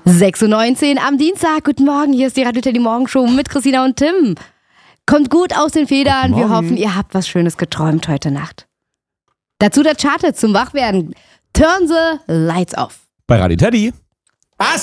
6:19 Uhr am Dienstag. Guten Morgen, hier ist die Radio Teddy Morgenshow mit Christina und Tim. Kommt gut aus den Federn. Wir hoffen, ihr habt was Schönes geträumt heute Nacht. Dazu der Charter zum Wachwerden. Turn the lights off. Bei Radio Teddy.